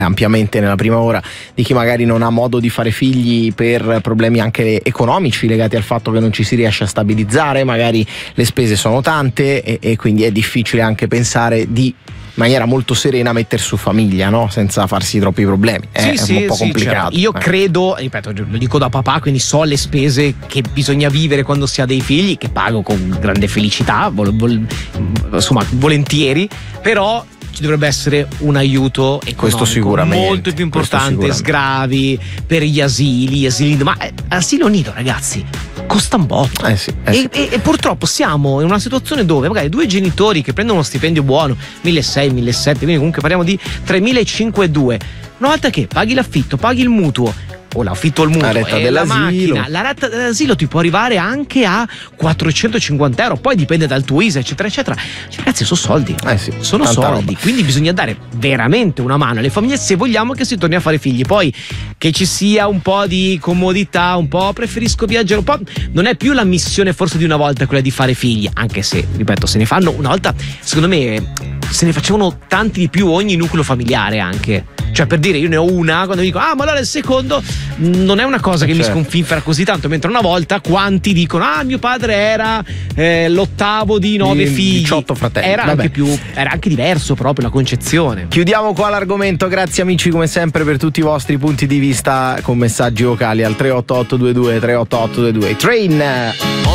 ampiamente nella prima ora di chi magari non ha modo di fare figli per problemi anche economici legati al fatto che non ci si riesce a stabilizzare, magari le spese sono tante e quindi è difficile anche pensare di maniera molto serena mettere su famiglia, no? Senza farsi troppi problemi. È un po' complicato. Certo. Io credo, ripeto, lo dico da papà, quindi so le spese che bisogna vivere quando si ha dei figli, che pago con grande felicità, insomma, volentieri, però ci dovrebbe essere un aiuto economico molto più importante, sgravi per gli asili, ma asilo nido, ragazzi, costa un botto. E purtroppo siamo in una situazione dove magari due genitori che prendono uno stipendio buono, 1.600, 1.700, quindi comunque parliamo di 3.502, una volta che paghi l'affitto, paghi il mutuo o l'affitto al mutuo e la macchina, la retta dell'asilo ti può arrivare anche a 450 euro, poi dipende dal tuo ISA eccetera eccetera. Cioè, ragazzi, sono soldi, sono soldi roba. Quindi bisogna dare veramente una mano alle famiglie se vogliamo che si torni a fare figli. Poi che ci sia un po' di comodità, un po' preferisco viaggiare un po', non è più la missione forse di una volta quella di fare figli, anche se, ripeto, se ne fanno una volta, secondo me se ne facevano tanti di più ogni nucleo familiare anche. Cioè, per dire, io ne ho una, quando dico ma allora il secondo non è una cosa che mi sconfinfera così tanto, mentre una volta quanti dicono mio padre era l'ottavo di 9 figli, 18 fratelli, era anche diverso proprio la concezione. Chiudiamo qua l'argomento, grazie amici come sempre per tutti i vostri punti di vista con messaggi vocali al 388 22 388 22. Train